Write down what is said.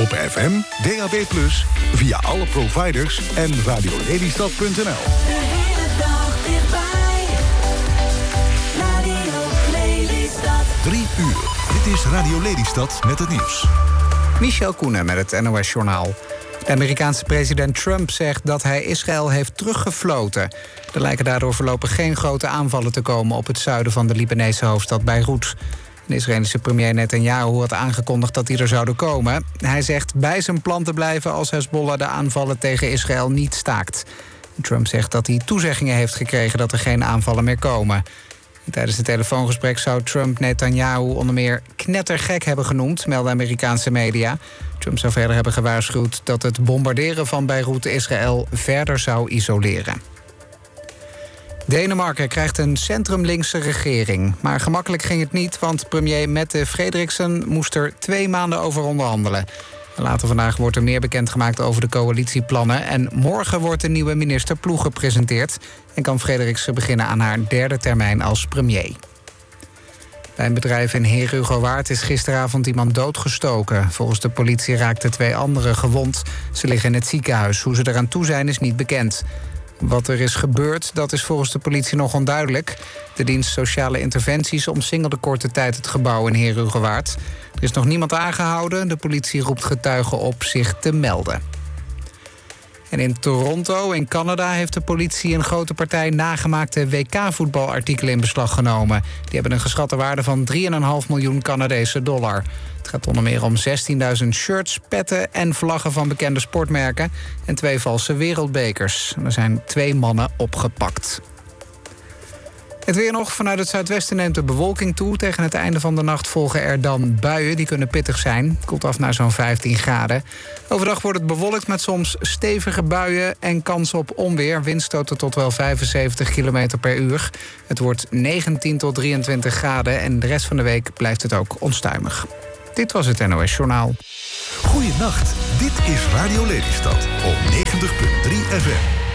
Op FM, DAB+, via alle providers en radiolelystad.nl. De hele dag dichtbij. Radio Lelystad. 3 uur. Dit is Radio Lelystad met het nieuws. Michel Koenen met het NOS-journaal. De Amerikaanse president Trump zegt dat hij Israël heeft teruggefloten. Er lijken daardoor voorlopig geen grote aanvallen te komen op het zuiden van de Libanese hoofdstad Beirut. De Israëlische premier Netanyahu had aangekondigd dat die er zouden komen. Hij zegt bij zijn plan te blijven als Hezbollah de aanvallen tegen Israël niet staakt. Trump zegt dat hij toezeggingen heeft gekregen dat er geen aanvallen meer komen. Tijdens het telefoongesprek zou Trump Netanyahu onder meer knettergek hebben genoemd, melden Amerikaanse media. Trump zou verder hebben gewaarschuwd dat het bombarderen van Beirut Israël verder zou isoleren. Denemarken krijgt een centrumlinkse regering. Maar gemakkelijk ging het niet, want premier Mette Frederiksen moest er 2 maanden over onderhandelen. Later vandaag wordt er meer bekendgemaakt over de coalitieplannen. En morgen wordt de nieuwe minister Ploeg gepresenteerd. En kan Frederiksen beginnen aan haar 3e termijn als premier. Bij een bedrijf in Heerhugowaard is gisteravond iemand doodgestoken. Volgens de politie raakten 2 anderen gewond. Ze liggen in het ziekenhuis. Hoe ze eraan toe zijn is niet bekend. Wat er is gebeurd, dat is volgens de politie nog onduidelijk. De dienst Sociale Interventies omsingelde korte tijd het gebouw in Heerhugowaard. Er is nog niemand aangehouden. De politie roept getuigen op zich te melden. En in Toronto, in Canada, heeft de politie een grote partij nagemaakte WK-voetbalartikelen in beslag genomen. Die hebben een geschatte waarde van $3,5 miljoen Canadese dollar. Het gaat onder meer om 16.000 shirts, petten en vlaggen van bekende sportmerken en 2 valse wereldbekers. Er zijn 2 mannen opgepakt. Het weer nog. Vanuit het zuidwesten neemt de bewolking toe. Tegen het einde van de nacht volgen er dan buien. Die kunnen pittig zijn. Het koelt af naar zo'n 15 graden. Overdag wordt het bewolkt met soms stevige buien en kans op onweer. Windstoten tot wel 75 km per uur. Het wordt 19 tot 23 graden en de rest van de week blijft het ook onstuimig. Dit was het NOS Journaal. Goeienacht, dit is Radio Lelystad op 90.3 FM.